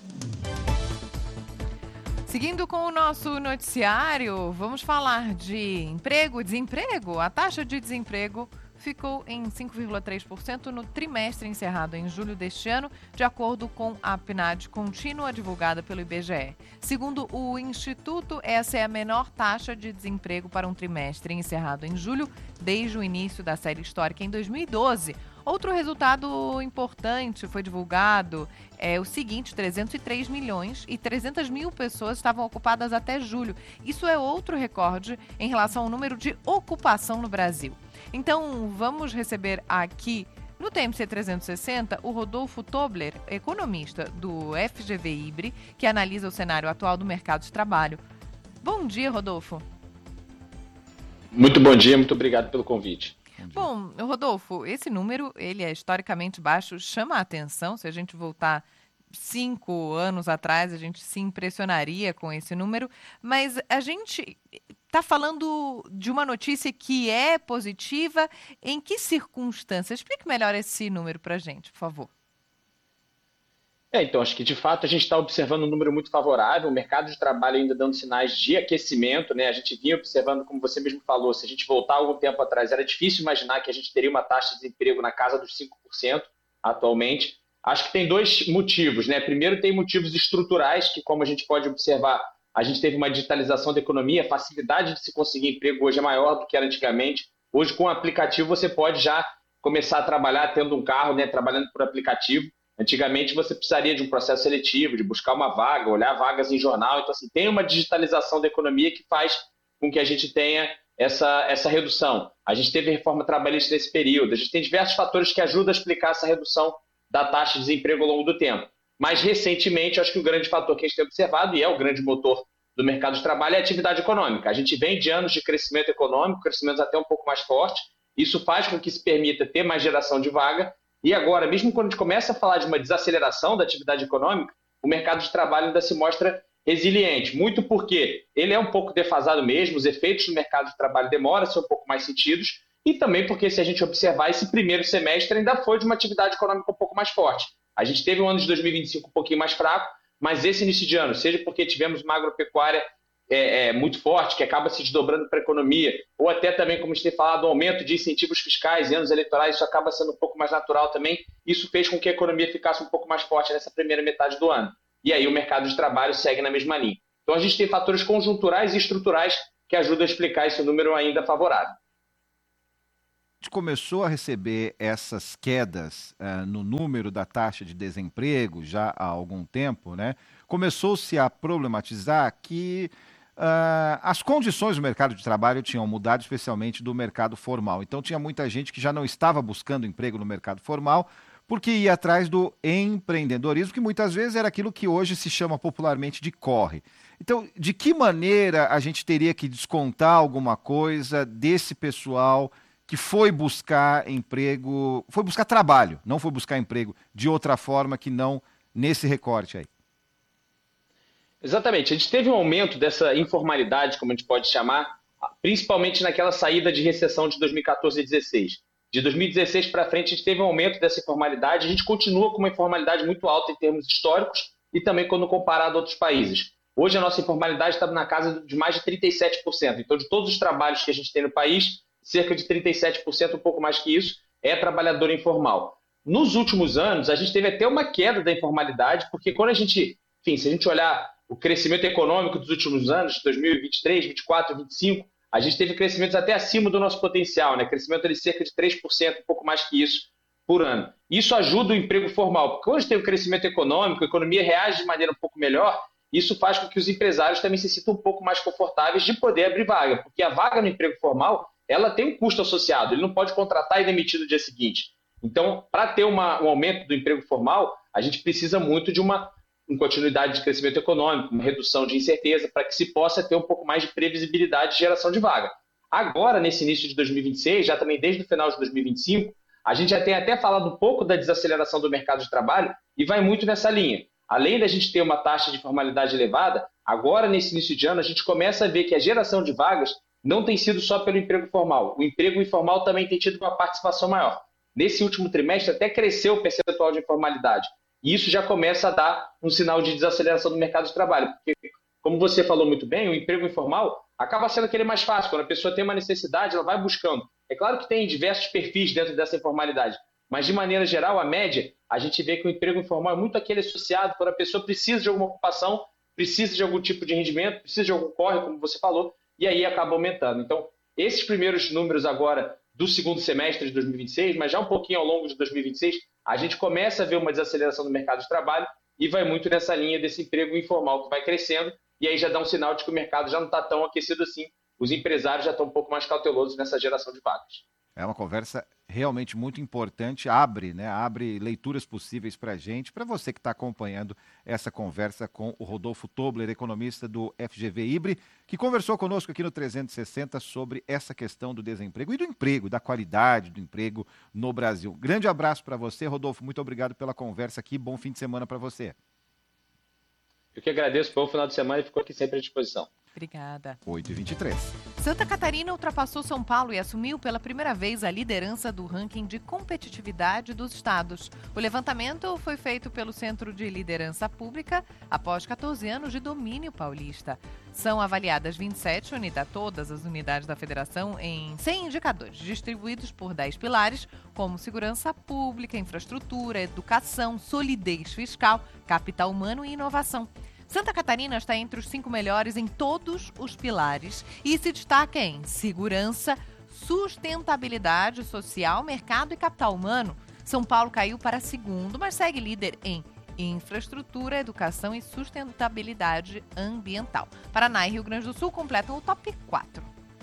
Seguindo com o nosso noticiário, vamos falar de emprego e desemprego. A taxa de desemprego ficou em cinco vírgula três por cento no trimestre encerrado em julho deste ano, de acordo com a P N A D contínua divulgada pelo I B G E. Segundo o Instituto, essa é a menor taxa de desemprego para um trimestre encerrado em julho desde o início da série histórica em dois mil e doze. Outro resultado importante foi divulgado, é o seguinte, trezentos e três milhões e trezentas mil pessoas estavam ocupadas até julho. Isso é outro recorde em relação ao número de ocupação no Brasil. Então, vamos receber aqui no T M C trezentos e sessenta o Rodolfo Tobler, economista do F G V Ibre, que analisa o cenário atual do mercado de trabalho. Bom dia, Rodolfo. Muito bom dia, muito obrigado pelo convite. Bom, Rodolfo, esse número, ele é historicamente baixo, chama a atenção. Se a gente voltar cinco anos atrás, a gente se impressionaria com esse número, mas a gente está falando de uma notícia que é positiva. Em que circunstâncias? Explique melhor esse número para a gente, por favor. É, então, acho que de fato a gente está observando um número muito favorável, o mercado de trabalho ainda dando sinais de aquecimento, né? A gente vinha observando, como você mesmo falou, se a gente voltar algum tempo atrás, era difícil imaginar que a gente teria uma taxa de desemprego na casa dos cinco por cento atualmente. Acho que tem dois motivos, né? Primeiro, tem motivos estruturais, que como a gente pode observar, a gente teve uma digitalização da economia, a facilidade de se conseguir emprego hoje é maior do que era antigamente. Hoje, com o aplicativo, você pode já começar a trabalhar tendo um carro, né? Trabalhando por aplicativo. Antigamente, você precisaria de um processo seletivo, de buscar uma vaga, olhar vagas em jornal. Então, assim, tem uma digitalização da economia que faz com que a gente tenha essa, essa redução. A gente teve reforma trabalhista nesse período. A gente tem diversos fatores que ajudam a explicar essa redução da taxa de desemprego ao longo do tempo. Mas, recentemente, acho que o grande fator que a gente tem observado, e é o grande motor do mercado de trabalho, é a atividade econômica. A gente vem de anos de crescimento econômico, crescimentos até um pouco mais fortes. Isso faz com que se permita ter mais geração de vaga. E agora, mesmo quando a gente começa a falar de uma desaceleração da atividade econômica, o mercado de trabalho ainda se mostra resiliente. Muito porque ele é um pouco defasado mesmo, os efeitos do mercado de trabalho demoram a ser um pouco mais sentidos, e também porque, se a gente observar, esse primeiro semestre ainda foi de uma atividade econômica um pouco mais forte. A gente teve um ano de dois mil e vinte e cinco um pouquinho mais fraco, mas esse início de ano, seja porque tivemos uma agropecuária é, é, muito forte, que acaba se desdobrando para a economia, ou até também, como a gente tem falado, o aumento de incentivos fiscais em anos eleitorais, isso acaba sendo um pouco mais natural também. Isso fez com que a economia ficasse um pouco mais forte nessa primeira metade do ano. E aí o mercado de trabalho segue na mesma linha. Então a gente tem fatores conjunturais e estruturais que ajudam a explicar esse número ainda favorável. A gente começou a receber essas quedas uh, no número da taxa de desemprego já há algum tempo, né? Começou-se a problematizar que uh, as condições do mercado de trabalho tinham mudado, especialmente do mercado formal. Então tinha muita gente que já não estava buscando emprego no mercado formal porque ia atrás do empreendedorismo, que muitas vezes era aquilo que hoje se chama popularmente de corre. Então, de que maneira a gente teria que descontar alguma coisa desse pessoal que foi buscar emprego, foi buscar trabalho, não foi buscar emprego de outra forma que não nesse recorte aí? Exatamente. A gente teve um aumento dessa informalidade, como a gente pode chamar, principalmente naquela saída de recessão de dois mil e quatorze e dois mil e dezesseis. De dois mil e dezesseis para frente, a gente teve um aumento dessa informalidade, a gente continua com uma informalidade muito alta em termos históricos e também quando comparado a outros países. Hoje a nossa informalidade está na casa de mais de trinta e sete por cento. Então, de todos os trabalhos que a gente tem no país, cerca de trinta e sete por cento, um pouco mais que isso, é trabalhador informal. Nos últimos anos, a gente teve até uma queda da informalidade, porque quando a gente, enfim, se a gente olhar o crescimento econômico dos últimos anos, dois mil e vinte e três, vinte e quatro, vinte e cinco, a gente teve crescimentos até acima do nosso potencial, né? Crescimento de cerca de três por cento, um pouco mais que isso, por ano. Isso ajuda o emprego formal, porque quando a gente tem o crescimento econômico, a economia reage de maneira um pouco melhor, isso faz com que os empresários também se sintam um pouco mais confortáveis de poder abrir vaga, porque a vaga no emprego formal, ela tem um custo associado, ele não pode contratar e demitir no dia seguinte. Então, para ter uma, um aumento do emprego formal, a gente precisa muito de uma, uma continuidade de crescimento econômico, uma redução de incerteza, para que se possa ter um pouco mais de previsibilidade de geração de vaga. Agora, nesse início de dois mil e vinte e seis, já também desde o final de dois mil e vinte e cinco, a gente já tem até falado um pouco da desaceleração do mercado de trabalho e vai muito nessa linha. Além da gente ter uma taxa de informalidade elevada, agora, nesse início de ano, a gente começa a ver que a geração de vagas não tem sido só pelo emprego formal. O emprego informal também tem tido uma participação maior. Nesse último trimestre, até cresceu o percentual de informalidade. E isso já começa a dar um sinal de desaceleração do mercado de trabalho. Porque, como você falou muito bem, o emprego informal acaba sendo aquele mais fácil. Quando a pessoa tem uma necessidade, ela vai buscando. É claro que tem diversos perfis dentro dessa informalidade. Mas, de maneira geral, a média, a gente vê que o emprego informal é muito aquele associado quando a pessoa precisa de alguma ocupação, precisa de algum tipo de rendimento, precisa de algum corre, como você falou, e aí acaba aumentando. Então, esses primeiros números agora do segundo semestre de dois mil e vinte e seis, mas já um pouquinho ao longo de dois mil e vinte e seis, a gente começa a ver uma desaceleração do mercado de trabalho e vai muito nessa linha desse emprego informal que vai crescendo, e aí já dá um sinal de que o mercado já não está tão aquecido assim. Os empresários já estão um pouco mais cautelosos nessa geração de vagas. É uma conversa realmente muito importante, abre, né? Abre leituras possíveis para a gente, para você que está acompanhando essa conversa com o Rodolfo Tobler, economista do F G V Ibre, que conversou conosco aqui no trezentos e sessenta sobre essa questão do desemprego e do emprego, da qualidade do emprego no Brasil. Grande abraço para você, Rodolfo, muito obrigado pela conversa aqui, bom fim de semana para você. Eu que agradeço, bom final de semana e ficou aqui sempre à disposição. Obrigada. oito e vinte e três. Santa Catarina ultrapassou São Paulo e assumiu pela primeira vez a liderança do ranking de competitividade dos estados. O levantamento foi feito pelo Centro de Liderança Pública após quatorze anos de domínio paulista. São avaliadas vinte e sete unidades, todas as unidades da federação, em cem indicadores, distribuídos por dez pilares, como segurança pública, infraestrutura, educação, solidez fiscal, capital humano e inovação. Santa Catarina está entre os cinco melhores em todos os pilares e se destaca em segurança, sustentabilidade social, mercado e capital humano. São Paulo caiu para segundo, mas segue líder em infraestrutura, educação e sustentabilidade ambiental. Paraná e Rio Grande do Sul completam o top quatro.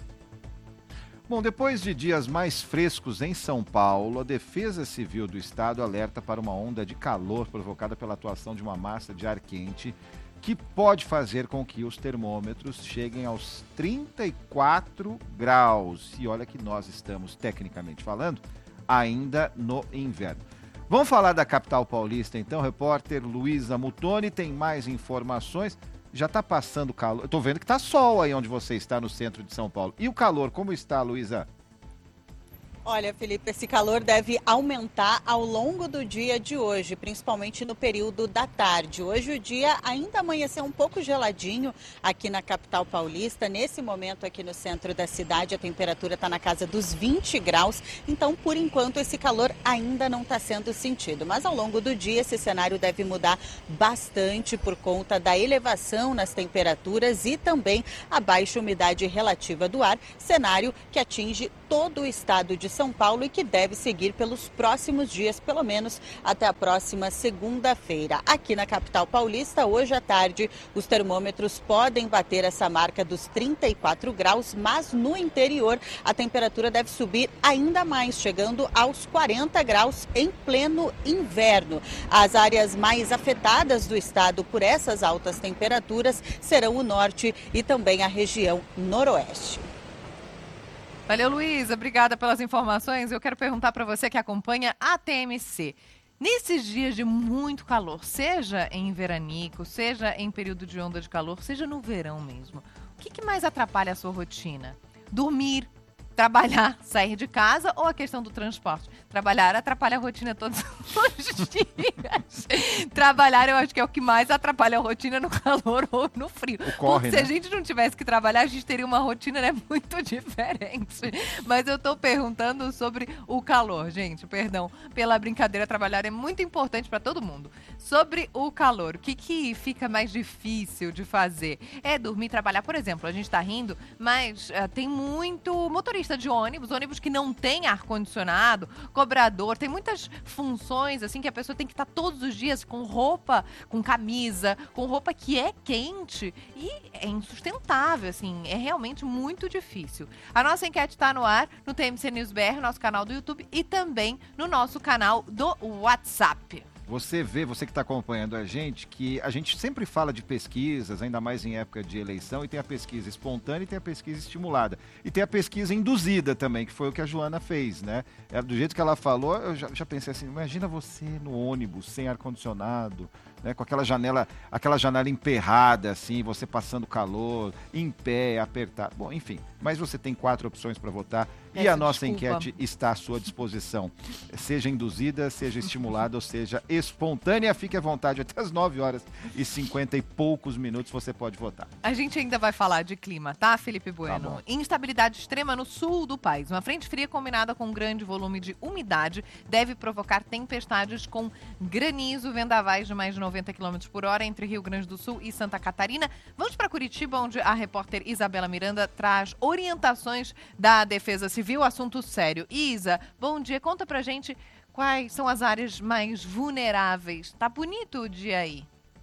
Bom, depois de dias mais frescos em São Paulo, a Defesa Civil do Estado alerta para uma onda de calor provocada pela atuação de uma massa de ar quente que pode fazer com que os termômetros cheguem aos trinta e quatro graus. E olha que nós estamos, tecnicamente falando, ainda no inverno. Vamos falar da capital paulista, então. Repórter Luísa Mutoni tem mais informações. Já está passando calor. Eu estou vendo que está sol aí onde você está, no centro de São Paulo. E o calor, como está, Luísa? Olha, Felipe, esse calor deve aumentar ao longo do dia de hoje, principalmente no período da tarde. Hoje o dia ainda amanheceu um pouco geladinho aqui na capital paulista. Nesse momento aqui no centro da cidade a temperatura está na casa dos vinte graus. Então, por enquanto, esse calor ainda não está sendo sentido. Mas ao longo do dia esse cenário deve mudar bastante por conta da elevação nas temperaturas e também a baixa umidade relativa do ar. Cenário que atinge todo o estado de São Paulo e que deve seguir pelos próximos dias, pelo menos até a próxima segunda-feira. Aqui na capital paulista, hoje à tarde, os termômetros podem bater essa marca dos trinta e quatro graus, mas no interior a temperatura deve subir ainda mais, chegando aos quarenta graus em pleno inverno. As áreas mais afetadas do estado por essas altas temperaturas serão o norte e também a região noroeste. Valeu, Luísa. Obrigada pelas informações. Eu quero perguntar para você que acompanha a T M C. Nesses dias de muito calor, seja em veranico, seja em período de onda de calor, seja no verão mesmo, o que, que mais atrapalha a sua rotina? dormir, trabalhar, sair de casa ou a questão do transporte? Trabalhar atrapalha a rotina todos os dias. Trabalhar eu acho que é o que mais atrapalha a rotina no calor ou no frio. Corre, Se né? a gente não tivesse que trabalhar, a gente teria uma rotina, né, muito diferente. Mas eu tô perguntando sobre o calor, gente. Perdão pela brincadeira, trabalhar é muito importante para todo mundo. Sobre o calor, o que que fica mais difícil de fazer? É dormir, trabalhar, por exemplo, a gente tá rindo, mas uh, tem muito motorista de ônibus, ônibus que não tem ar-condicionado, cobrador, tem muitas funções assim que a pessoa tem que estar todos os dias com roupa, com camisa, com roupa que é quente e é insustentável, assim, é realmente muito difícil. A nossa enquete está no ar no T M C News B R, nosso canal do YouTube e também no nosso canal do WhatsApp. Você vê, você que está acompanhando a gente, que a gente sempre fala de pesquisas, ainda mais em época de eleição, e tem a pesquisa espontânea e tem a pesquisa estimulada. E tem a pesquisa induzida também, que foi o que a Joana fez, né? Do jeito que ela falou, eu já, já pensei assim, imagina você no ônibus, sem ar-condicionado, né? Com aquela janela, aquela janela emperrada, assim, você passando calor, em pé, apertado. Bom, enfim, mas você tem quatro opções para votar. E Essa a nossa desculpa. enquete está à sua disposição. Seja induzida, seja estimulada ou seja espontânea. Fique à vontade, até as nove horas e cinquenta e poucos minutos você pode votar. A gente ainda vai falar de clima, tá, Felipe Tá Bueno? bom. Instabilidade extrema no sul do país. Uma frente fria combinada com um grande volume de umidade deve provocar tempestades com granizo, vendavais de mais de noventa quilômetros por hora entre Rio Grande do Sul e Santa Catarina. Vamos para Curitiba, onde a repórter Isabela Miranda traz orientações da Defesa Civil. Assunto sério. Isa, bom dia. Conta pra gente quais são as áreas mais vulneráveis. Tá bonito o dia aí?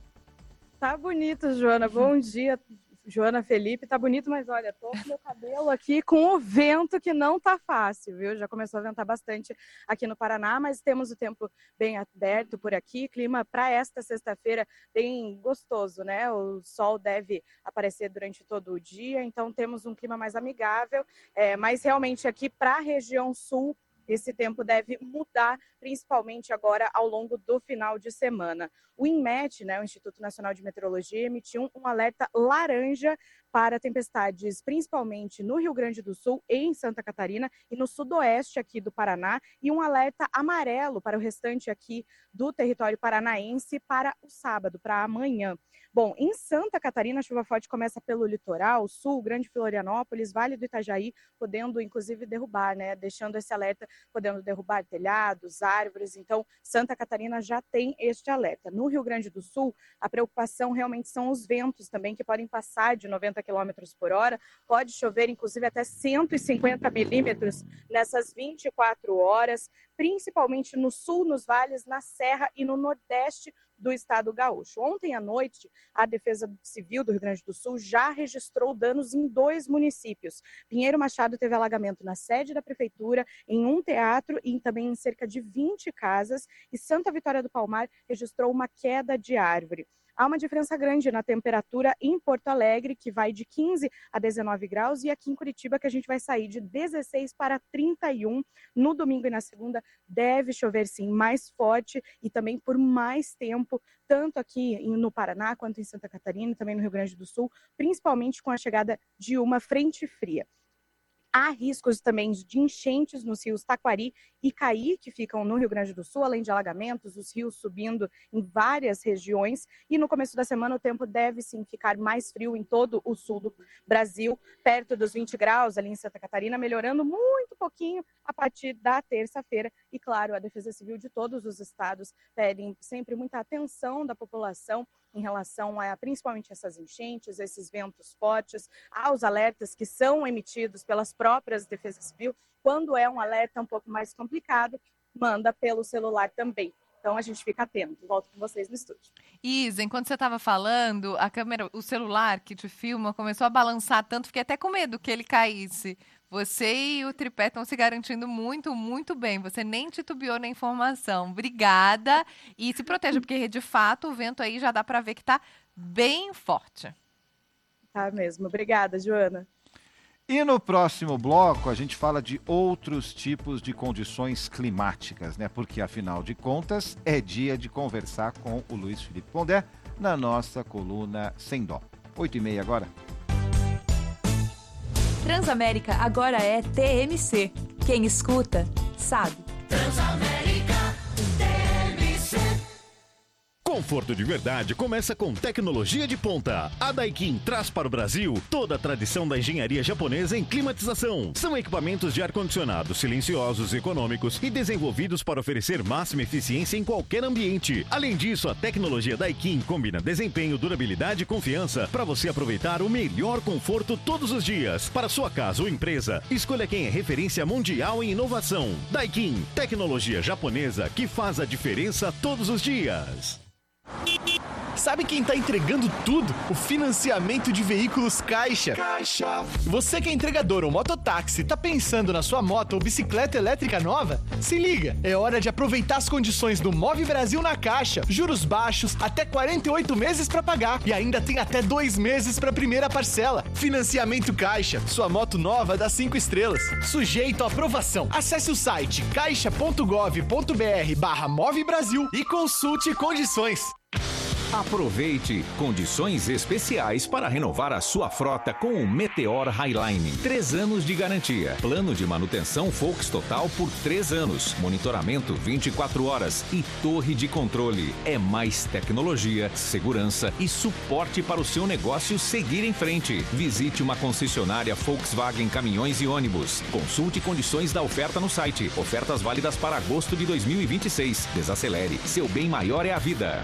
Tá bonito, Joana. Bom dia, Joana, Felipe. Tá bonito, mas olha, tô com meu cabelo aqui com o vento que não tá fácil, viu? Já começou a ventar bastante aqui no Paraná, mas temos o tempo bem aberto por aqui. Clima para esta sexta-feira bem gostoso, né? O sol deve aparecer durante todo o dia, então temos um clima mais amigável, é, mas realmente aqui para a região sul, esse tempo deve mudar, principalmente agora ao longo do final de semana. O INMET, né, o Instituto Nacional de Meteorologia, emitiu um alerta laranja para tempestades, principalmente no Rio Grande do Sul e em Santa Catarina e no sudoeste aqui do Paraná, e um alerta amarelo para o restante aqui do território paranaense para o sábado, para amanhã. Bom, em Santa Catarina, a chuva forte começa pelo litoral, sul, Grande Florianópolis, Vale do Itajaí, podendo inclusive derrubar, né, deixando esse alerta, podendo derrubar telhados, árvores. Então, Santa Catarina já tem este alerta. No Rio Grande do Sul, a preocupação realmente são os ventos também, que podem passar de noventa quilômetros por hora. Pode chover, inclusive, até cento e cinquenta milímetros nessas vinte e quatro horas, principalmente no sul, nos vales, na Serra e no Nordeste do estado gaúcho. Ontem à noite, a Defesa Civil do Rio Grande do Sul já registrou danos em dois municípios. Pinheiro Machado teve alagamento na sede da prefeitura, em um teatro e também em cerca de vinte casas, e Santa Vitória do Palmar registrou uma queda de árvore. Há uma diferença grande na temperatura em Porto Alegre, que vai de quinze a dezenove graus, e aqui em Curitiba, que a gente vai sair de dezesseis para trinta e um. No domingo e na segunda deve chover sim mais forte e também por mais tempo, tanto aqui no Paraná quanto em Santa Catarina e também no Rio Grande do Sul, principalmente com a chegada de uma frente fria. Há riscos também de enchentes nos rios Taquari e Caí, que ficam no Rio Grande do Sul, além de alagamentos, os rios subindo em várias regiões. E no começo da semana o tempo deve sim ficar mais frio em todo o sul do Brasil, perto dos vinte graus ali em Santa Catarina, melhorando muito pouquinho a partir da terça-feira. E claro, a Defesa Civil de todos os estados pedem sempre muita atenção da população em relação a principalmente essas enchentes, esses ventos fortes, aos alertas que são emitidos pelas próprias Defesa Civil. Quando é um alerta um pouco mais complicado, manda pelo celular também. Então a gente fica atento. Volto com vocês no estúdio. Isa, enquanto você estava falando, a câmera, o celular que te filma começou a balançar tanto, fiquei até com medo que ele caísse. Você e o tripé estão se garantindo muito, muito bem. Você nem titubeou na informação. Obrigada. E se proteja, porque de fato o vento aí já dá para ver que está bem forte. Tá mesmo. Obrigada, Joana. E no próximo bloco a gente fala de outros tipos de condições climáticas, né? Porque afinal de contas é dia de conversar com o Luiz Felipe Pondé na nossa coluna Sem Dó. Oito e meia agora. Transamérica agora é T M C. Quem escuta, sabe. Transamérica T M C. Conforto de verdade começa com tecnologia de ponta. A Daikin traz para o Brasil toda a tradição da engenharia japonesa em climatização. São equipamentos de ar-condicionado silenciosos, econômicos e desenvolvidos para oferecer máxima eficiência em qualquer ambiente. Além disso, a tecnologia Daikin combina desempenho, durabilidade e confiança para você aproveitar o melhor conforto todos os dias. Para sua casa ou empresa, escolha quem é referência mundial em inovação. Daikin, tecnologia japonesa que faz a diferença todos os dias. Sabe quem tá entregando tudo? O financiamento de veículos Caixa. Caixa. Você que é entregador ou mototáxi, tá pensando na sua moto ou bicicleta elétrica nova? Se liga, é hora de aproveitar as condições do Move Brasil na Caixa. Juros baixos, até quarenta e oito meses para pagar e ainda tem até dois meses para primeira parcela. Financiamento Caixa, sua moto nova dá cinco estrelas. Sujeito à aprovação. Acesse o site caixa ponto gov ponto br barra Move Brasil e consulte condições. Aproveite condições especiais para renovar a sua frota com o Meteor Highline. Três anos de garantia. Plano de manutenção Volks Total por três anos. Monitoramento vinte e quatro horas e torre de controle. É mais tecnologia, segurança e suporte para o seu negócio seguir em frente. Visite uma concessionária Volkswagen Caminhões e Ônibus. Consulte condições da oferta no site. Ofertas válidas para agosto de dois mil e vinte e seis. Desacelere. Seu bem maior é a vida.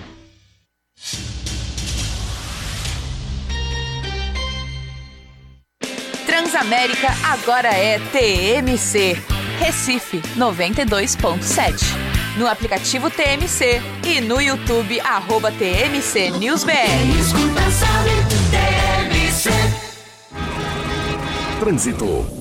Transamérica agora é T M C. Recife noventa e dois ponto sete. No aplicativo T M C e no YouTube arroba T M C News B R. Escuta, sabe, T M C. Trânsito.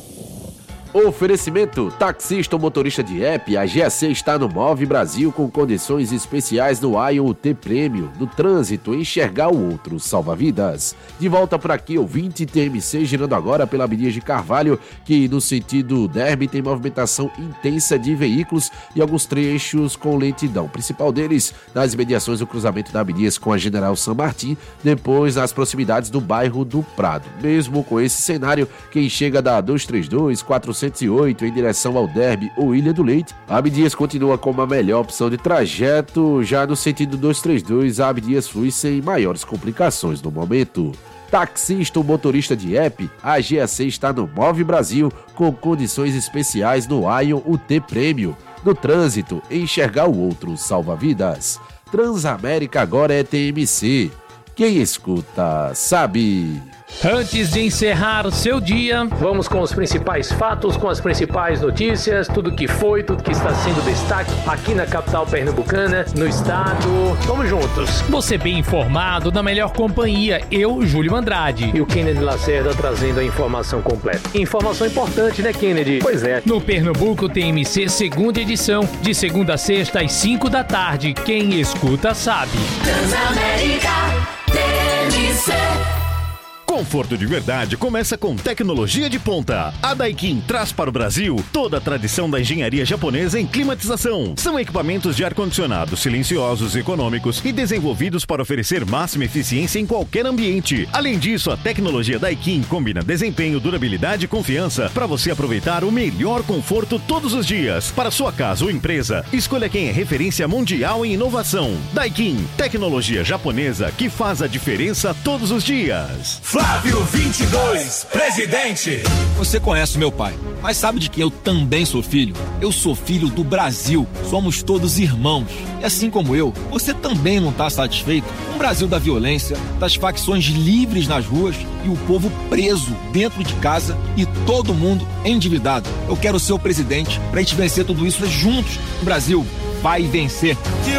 Oferecimento, taxista ou motorista de app, a G A C está no Move Brasil com condições especiais no Ion U T Prêmio. No trânsito, enxergar o outro salva vidas. De volta por aqui, ouvinte T M C, girando agora pela Avenida de Carvalho, que no sentido Derby tem movimentação intensa de veículos e alguns trechos com lentidão. O principal deles nas imediações do cruzamento da Abdias com a General San Martín, depois nas proximidades do bairro do Prado. Mesmo com esse cenário, quem chega da duzentos e trinta e dois, quatrocentos e oito em direção ao Derby ou Ilha do Leite, a Abdias continua como a melhor opção de trajeto. Já no sentido duzentos e trinta e dois, a Abdias flui sem maiores complicações no momento. Taxista ou motorista de app, a G A C está no Move Brasil com condições especiais no Ion U T Prêmio. No trânsito, enxergar o outro salva vidas. Transamérica agora é T M C. Quem escuta, sabe. Antes de encerrar o seu dia, vamos com os principais fatos, com as principais notícias, tudo que foi, tudo que está sendo destaque aqui na capital pernambucana, no estado. Vamos juntos. Você bem informado, na melhor companhia, eu, Júlio Andrade. E o Kennedy Lacerda trazendo a informação completa. Informação importante, né, Kennedy? Pois é. No Pernambuco T M C, segunda edição, de segunda a sexta às cinco da tarde. Quem escuta sabe. Transamérica T M C. Conforto de verdade começa com tecnologia de ponta. A Daikin traz para o Brasil toda a tradição da engenharia japonesa em climatização. São equipamentos de ar-condicionado silenciosos, econômicos e desenvolvidos para oferecer máxima eficiência em qualquer ambiente. Além disso, a tecnologia Daikin combina desempenho, durabilidade e confiança para você aproveitar o melhor conforto todos os dias. Para sua casa ou empresa, escolha quem é referência mundial em inovação. Daikin, tecnologia japonesa que faz a diferença todos os dias. Flávio vinte e dois, presidente. Você conhece meu pai, mas sabe de que eu também sou filho? Eu sou filho do Brasil. Somos todos irmãos. E assim como eu, você também não está satisfeito com o Brasil da violência, das facções livres nas ruas e o povo preso dentro de casa e todo mundo endividado. Eu quero ser o presidente para a gente vencer tudo isso juntos. O Brasil vai vencer.